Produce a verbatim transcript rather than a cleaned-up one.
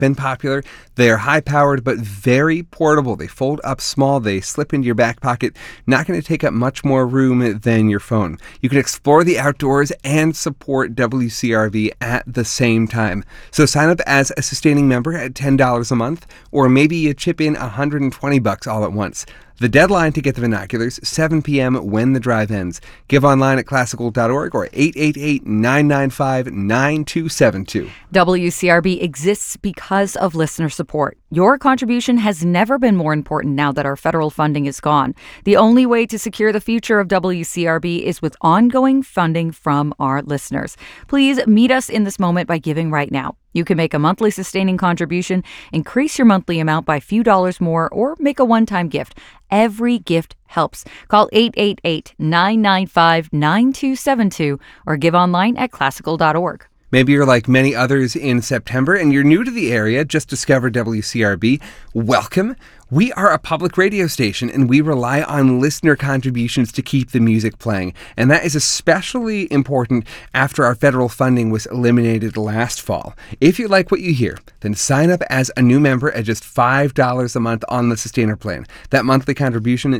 been popular. They're high-powered but very portable. They fold up small. They slip into your back pocket. Not going to take up much more room than your phone. You can explore the outdoors and support W C R V at the same time. So sign up as a sustaining member at ten dollars a month, or maybe you chip in one hundred twenty bucks all at once. The deadline to get the binoculars, seven p.m. when the drive ends. Give online at classical dot org or eight eight eight, nine nine five, nine two seven two. W C R B exists because of listener support. Your contribution has never been more important now that our federal funding is gone. The only way to secure the future of W C R B is with ongoing funding from our listeners. Please meet us in this moment by giving right now. You can make a monthly sustaining contribution, increase your monthly amount by a few dollars more, or make a one-time gift. Every gift helps. Call eight eight eight, nine nine five, nine two seven two or give online at classical dot org. Maybe you're like many others in September and you're new to the area, just discovered W C R B. Welcome. We are a public radio station and we rely on listener contributions to keep the music playing. And that is especially important after our federal funding was eliminated last fall. If you like what you hear, then sign up as a new member at just five dollars a month on the Sustainer plan. That monthly contribution